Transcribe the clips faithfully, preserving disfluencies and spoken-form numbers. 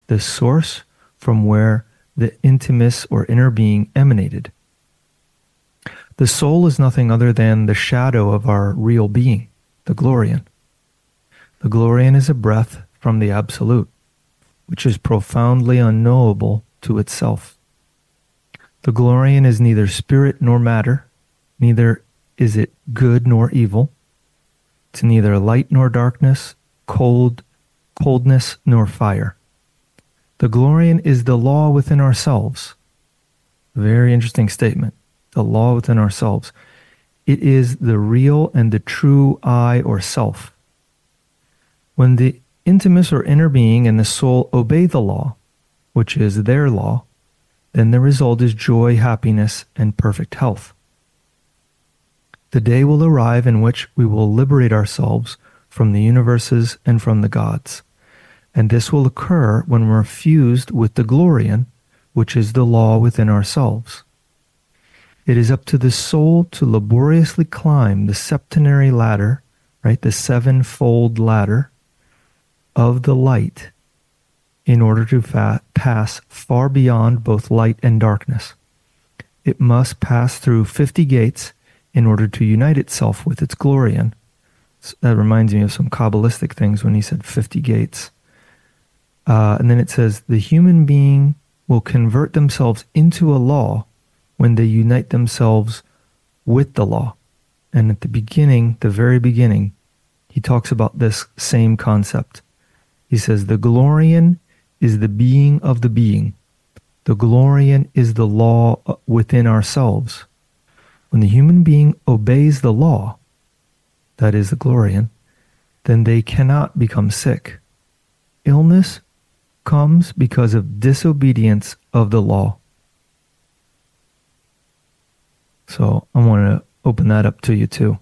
the source from where the intimus or inner being emanated. The soul is nothing other than the shadow of our real being, the Glorian. The Glorian is a breath from the Absolute, which is profoundly unknowable to itself. The Glorian is neither spirit nor matter, neither is it good nor evil. It's neither light nor darkness, cold, coldness nor fire. The Glorian is the law within ourselves. Very interesting statement. The law within ourselves. It is the real and the true I or self. When the intimus or inner being and the soul obey the law, which is their law, then the result is joy, happiness, and perfect health. The day will arrive in which we will liberate ourselves from the universes and from the gods. And this will occur when we're fused with the Glorian, which is the law within ourselves. It is up to the soul to laboriously climb the septenary ladder, right, the sevenfold ladder of the light in order to fa- pass far beyond both light and darkness. It must pass through fifty gates in order to unite itself with its Glorian. So that reminds me of some Kabbalistic things when he said fifty gates. Uh, and then it says, the human being will convert themselves into a law when they unite themselves with the law. And at the beginning, the very beginning, he talks about this same concept. He says, the Glorian is the being of the being. The Glorian is the law within ourselves. When the human being obeys the law, that is the Glorian, then they cannot become sick. Illness comes because of disobedience of the law. So I want to open that up to you too.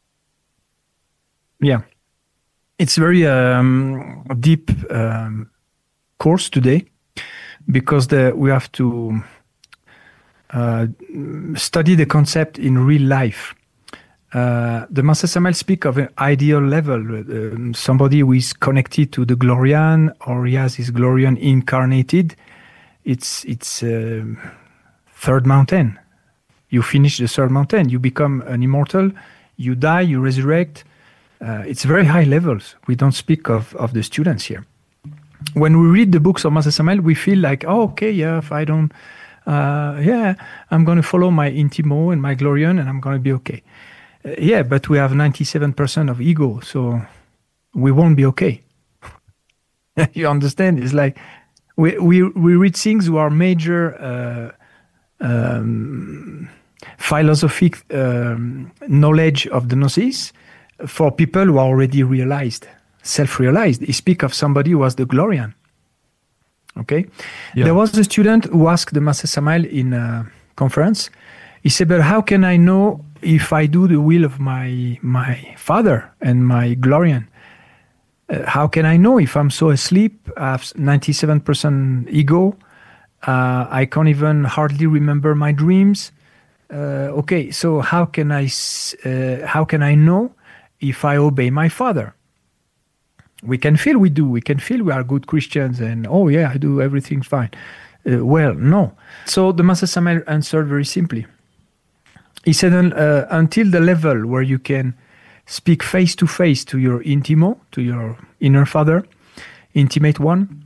Yeah. It's very um, deep um, course today because the, we have to uh, study the concept in real life. Uh, the Master Samael speak of an ideal level, um, somebody who is connected to the Glorian or he has his Glorian incarnated. It's it's uh, third mountain. You finish the third mountain. You become an immortal. You die. You resurrect. Uh, it's very high levels. We don't speak of, of the students here. When we read the books of Master Samael, we feel like, oh, okay, yeah, if I don't, uh, yeah, I'm going to follow my Intimo and my Glorian and I'm going to be okay. Uh, yeah, but we have ninety-seven percent of ego, so we won't be okay. You understand? It's like we we, we read things who are major uh, um, philosophic um, knowledge of the Gnosis for people who are already realized, self-realized. He speak of somebody who was the Glorian. Okay? Yeah. There was a student who asked the Master Samael in a conference, he said, but how can I know if I do the will of my my father and my Glorian? Uh, how can I know if I'm so asleep, I have ninety-seven percent ego, uh, I can't even hardly remember my dreams? Uh, okay, so how can I uh, how can I know if I obey my father? We can feel we do. We can feel we are good Christians and, oh yeah, I do everything fine. Uh, well, no. So the Master Samael answered very simply. He said, uh, until the level where you can speak face to face to your intimo, to your inner father, intimate one,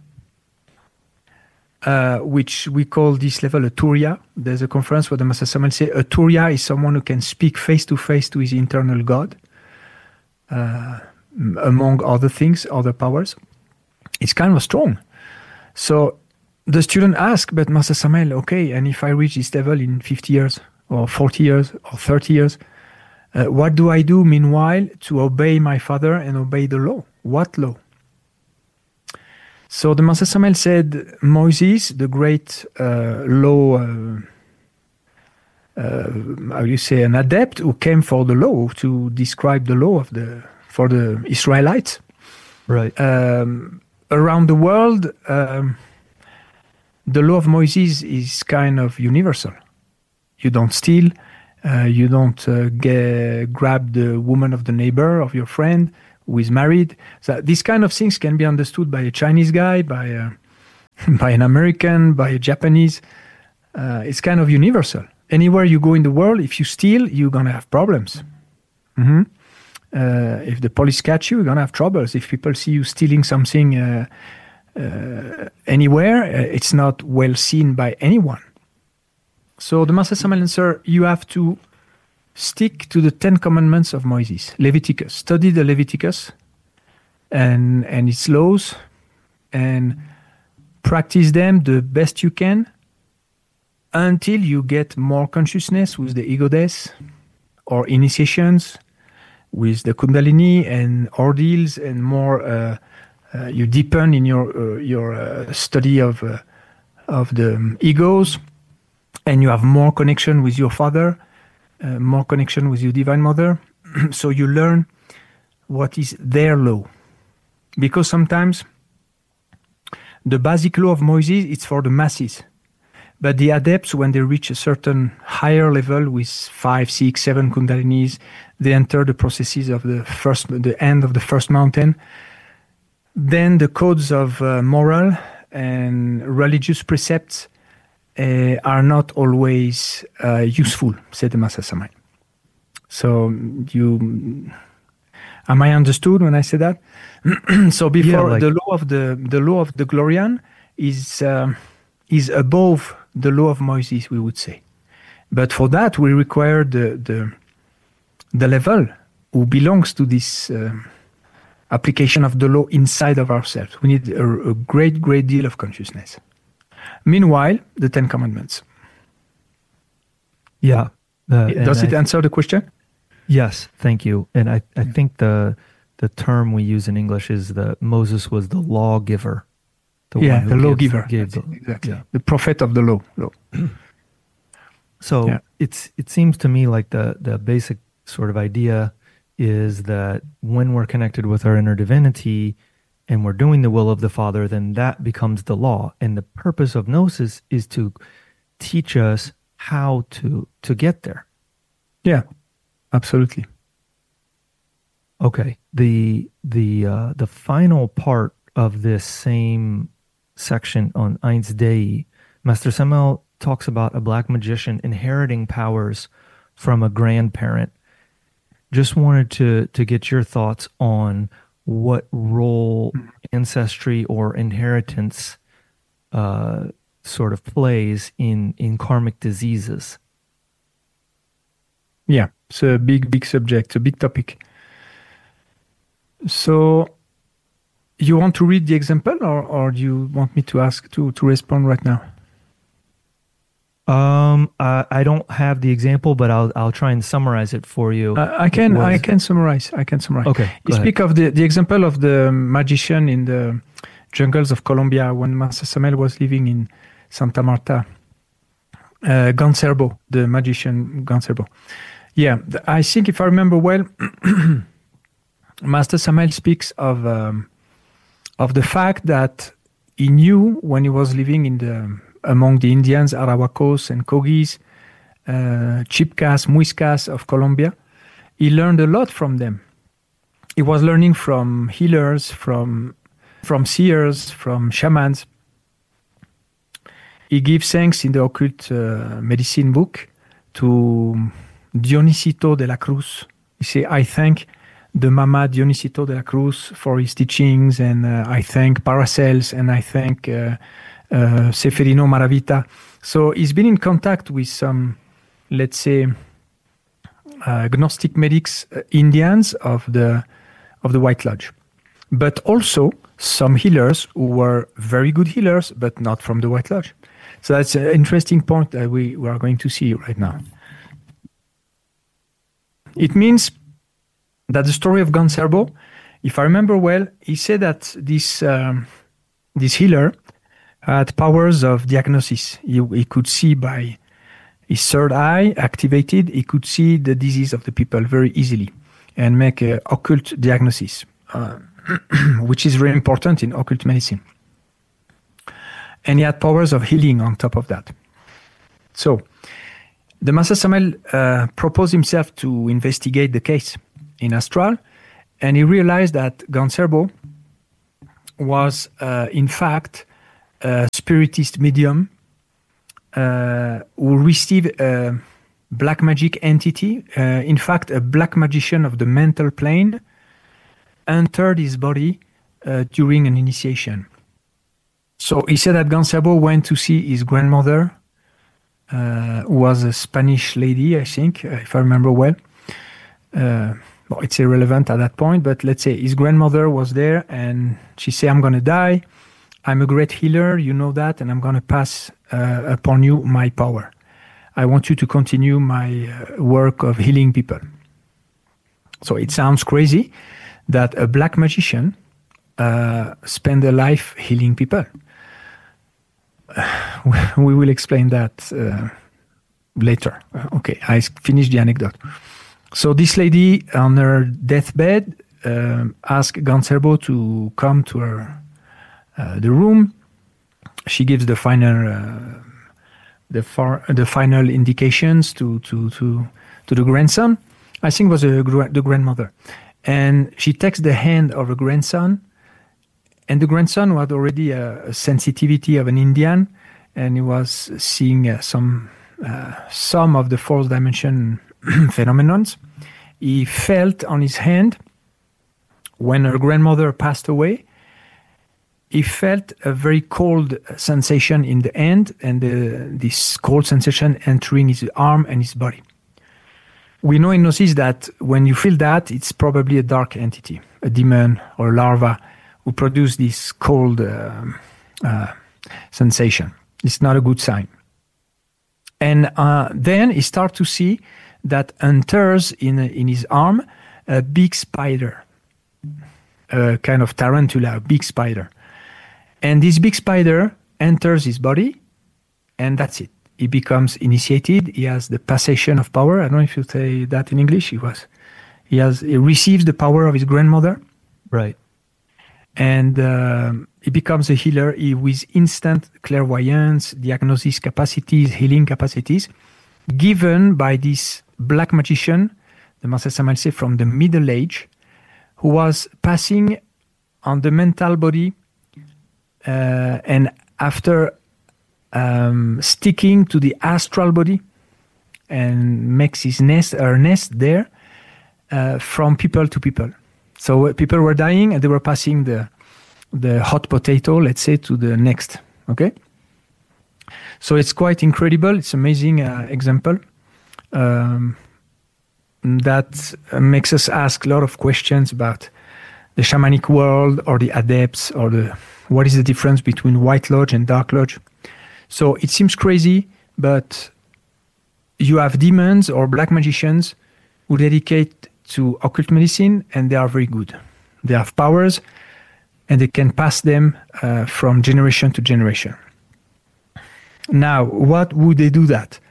uh, which we call this level a Turiya. There's a conference where the Master Samael says a Turiya is someone who can speak face to face to his internal God, uh, among other things, other powers. It's kind of strong. So the student asked, but Master Samael, okay, and if I reach this level in fifty years, or forty years, or thirty years, uh, what do I do meanwhile to obey my father and obey the law? What law? So the Master Samael said, Moses, the great uh, law, uh, uh, how do you say, an adept who came for the law, to describe the law of the for the Israelites. Right. Um, around the world, um, the law of Moses is kind of universal. You don't steal. Uh, you don't uh, get, grab the woman of the neighbor, of your friend who is married. So these kind of things can be understood by a Chinese guy, by a, by an American, by a Japanese. Uh, it's kind of universal. Anywhere you go in the world, if you steal, you're going to have problems. Mm-hmm. Uh, if the police catch you, you're going to have troubles. If people see you stealing something uh, uh, anywhere, uh, it's not well seen by anyone. So the Master Samael answer, you have to stick to the Ten Commandments of Moses, Leviticus. Study the Leviticus and, and its laws and practice them the best you can until you get more consciousness with the ego death or initiations with the Kundalini and ordeals and more uh, uh, you deepen in your uh, your uh, study of uh, of the um, egos, and you have more connection with your father, uh, more connection with your divine mother. So you learn what is their law, because sometimes the basic law of Moses, it's for the masses. But the adepts, when they reach a certain higher level with five, six, seven kundalinis, they enter the processes of the first, the end of the first mountain. Then the codes of uh, moral and religious precepts uh, are not always uh, useful, said the Master Samael. So you, am I understood when I say that? So before yeah, like, the law of the the law of the Glorian is uh, is above the law of Moses, we would say. But for that, we require the the, the level who belongs to this uh, application of the law inside of ourselves. We need a, a great, great deal of consciousness. Meanwhile, the Ten Commandments. Yeah. Uh, Does it I, answer the question? Yes, thank you. And I, I think the the term we use in English is that Moses was the lawgiver. The yeah, the lawgiver. Exactly. Yeah. The prophet of the law. law. So yeah. it's it seems to me like the, the basic sort of idea is that when we're connected with our inner divinity and we're doing the will of the Father, then that becomes the law. And the purpose of Gnosis is to teach us how to to get there. Yeah, absolutely. Okay. The the uh, the final part of this same section on Eins Dei, Master Samael talks about a black magician inheriting powers from a grandparent. Just wanted to to get your thoughts on what role ancestry or inheritance uh, sort of plays in, in karmic diseases. Yeah, it's a big, big subject, a big topic. So you want to read the example, or, or do you want me to ask to, to respond right now? Um, I, I don't have the example, but I'll I'll try and summarize it for you. Uh, I can was... I can summarize. I can summarize. Okay. You speak of the, the example of the magician in the jungles of Colombia when Master Samael was living in Santa Marta. Uh, Ganserbo, the magician Ganserbo. Yeah, I think if I remember well, Master Samael speaks of um, of the fact that he knew when he was living in the among the Indians, Arawakos and Kogis, uh, Chipkas, Muiscas of Colombia. He learned a lot from them. He was learning from healers, from from seers, from shamans. He gives thanks in the occult uh, medicine book to Dionisito de la Cruz. He say, I thank the Mama Dionisito de la Cruz for his teachings, and uh, I thank Paracels, and I thank uh, uh, Seferino Maravita. So he's been in contact with some, let's say, uh, Gnostic medics, uh, Indians of the of the White Lodge, but also some healers who were very good healers, but not from the White Lodge. So that's an interesting point that we, we are going to see right now. It means that the story of Ganserbo, if I remember well, he said that this um, this healer had powers of diagnosis. He, he could see by his third eye activated, he could see the disease of the people very easily and make an occult diagnosis, uh, which is very important in occult medicine. And he had powers of healing on top of that. So the Master Samael uh, proposed himself to investigate the case in Astral, and he realized that Ganserbo was, uh, in fact, a spiritist medium uh, who received a black magic entity. Uh, in fact, a black magician of the mental plane entered his body uh, during an initiation. So he said that Ganserbo went to see his grandmother, uh, who was a Spanish lady, I think, if I remember well. Uh, well, it's irrelevant at that point, but let's say his grandmother was there and she said, I'm going to die. I'm a great healer, you know that, and I'm going to pass uh, upon you my power. I want you to continue my uh, work of healing people. So it sounds crazy that a black magician uh, spend a life healing people. Uh, we will explain that uh, later. Uh, okay, I finished the anecdote. So this lady on her deathbed uh, asked Ganserbo to come to her uh, the room. She gives the final uh, the far, the final indications to to to to the grandson. I think it was a, the grandmother, and she takes the hand of her grandson. And the grandson had already a, a sensitivity of an Indian, and he was seeing uh, some uh, some of the fourth dimension phenomenons. He felt on his hand when her grandmother passed away. He felt a very cold sensation in the hand, and uh, this cold sensation entering his arm and his body. We know in Gnosis that when you feel that, it's probably a dark entity, a demon or a larva, who produce this cold uh, uh, sensation. It's not a good sign. And uh, then he starts to see that enters in, in his arm a big spider, a kind of tarantula, a big spider. And this big spider enters his body, and that's it. He becomes initiated. He has the passation of power. I don't know if you say that in English. He was, he has, he receives the power of his grandmother. Right. And uh, he becomes a healer he, with instant clairvoyance, diagnosis capacities, healing capacities, given by this black magician, the Master Samael said, from the Middle Age, who was passing on the mental body uh, and after um, sticking to the astral body and makes his nest, her nest there uh, from people to people. So people were dying and they were passing the the hot potato, let's say, to the next. Okay. So it's quite incredible. It's amazing uh, example um, that makes us ask a lot of questions about the shamanic world or the adepts or the what is the difference between White Lodge and Dark Lodge. So it seems crazy, but you have demons or black magicians who dedicate to occult medicine, and they are very good. They have powers, and they can pass them uh, from generation to generation. Now, what would they do that?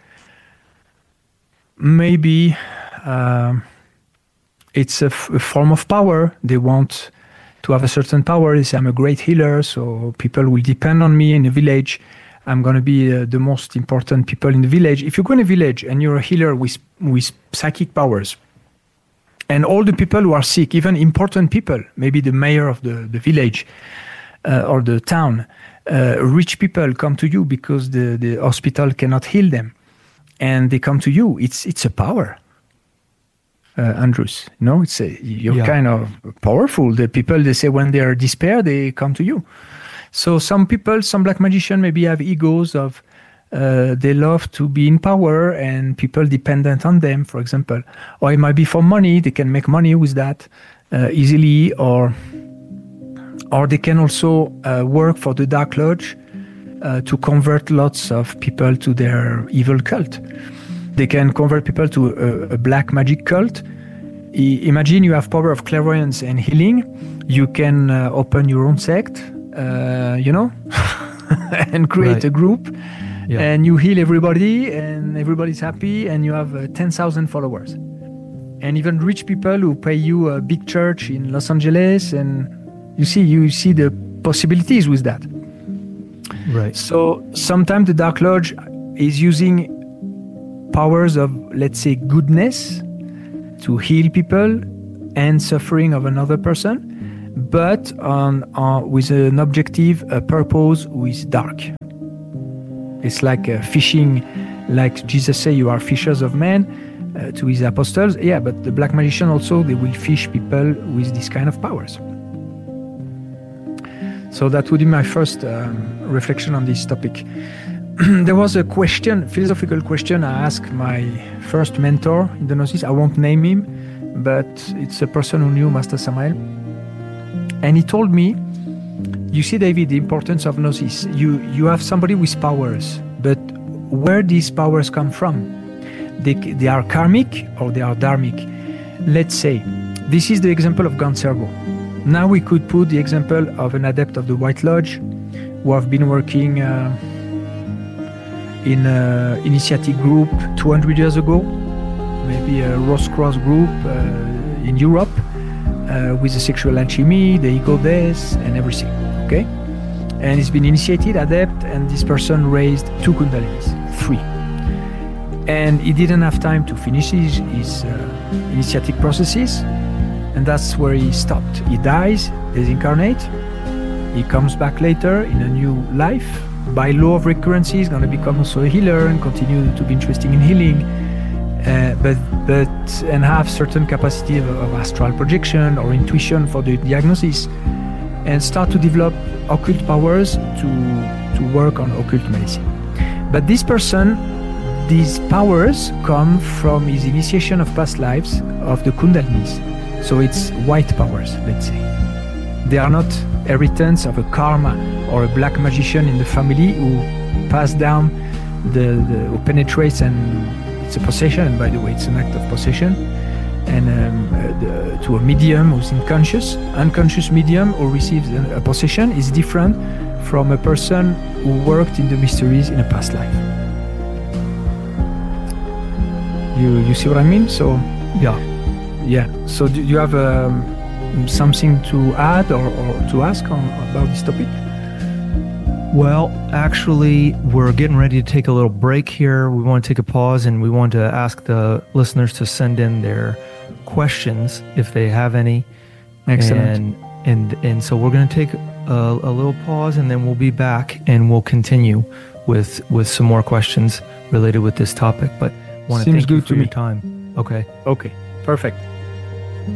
Maybe um, it's a, f- a form of power. They want to have a certain power. They say, I'm a great healer, so people will depend on me in the village. I'm going to be uh, the most important people in the village. If you go in a village and you're a healer with with psychic powers, and all the people who are sick, even important people, maybe the mayor of the, the village uh, or the town, uh, rich people come to you because the, the hospital cannot heal them. And they come to you. It's it's a power, uh, Andrews. No, it's a, you're yeah. kind of powerful. The people, they say when they are despair, they come to you. So some people, some black magicians maybe have egos of, Uh, they love to be in power and people dependent on them, for example. Or it might be for money. They can make money with that uh, easily, or or they can also uh, work for the Dark Lodge uh, to convert lots of people to their evil cult. They can convert people to a, a black magic cult. I, imagine you have power of clairvoyance and healing. You can uh, open your own sect, uh, you know, and create right. a group. Yeah. And you heal everybody, and everybody's happy, and you have uh, ten thousand followers. And even rich people who pay you a big church in Los Angeles, and you see, you see the possibilities with that. Right. So sometimes the Dark Lodge is using powers of, let's say, goodness to heal people and suffering of another person. but on, on with an objective, a purpose with dark. It's like uh, fishing, like Jesus said, you are fishers of men uh, to his apostles. Yeah, but the black magician also, they will fish people with this kind of powers. So that would be my first um, reflection on this topic. There was a question, philosophical question I asked my first mentor in the Gnosis. I won't name him, but it's a person who knew Master Samael. And he told me, you see, David, the importance of Gnosis. You, you have somebody with powers, but where these powers come from? They, they are karmic or they are dharmic. Let's say, this is the example of Ganserbo. Now we could put the example of an adept of the White Lodge who have been working uh, in an initiatic group two hundred years ago, maybe a Rose Cross group uh, in Europe uh, with the sexual alchemy, the ego death and everything, okay? And he's been initiated, adept, and this person raised two kundalinis, three. And he didn't have time to finish his, his uh, initiatic processes. And that's where he stopped. He dies, disincarnate, he comes back later in a new life. By law of recurrency, he's going to become also a healer and continue to be interested in healing, uh, but but and have certain capacity of, of astral projection or intuition for the diagnosis, and start to develop occult powers to to work on occult medicine. But this person, these powers come from his initiation of past lives of the kundalinis. So it's white powers, let's say. They are not inheritance of a karma or a black magician in the family who pass down the, the who penetrates, and it's a possession, and by the way, it's an act of possession, and um, uh, the, to a medium who's unconscious. Unconscious medium who receives a, a possession is different from a person who worked in the mysteries in a past life. You you see what I mean? So yeah. Yeah. So do you have um, something to add or, or to ask on, about this topic? Well, actually, we're getting ready to take a little break here. We want to take a pause, and we want to ask the listeners to send in their questions if they have any. Excellent. And and, and so we're going to take a, a little pause, and then we'll be back, and we'll continue with with some more questions related with this topic. But I want to Seems thank you good for to your me. time. Okay. Okay. Perfect.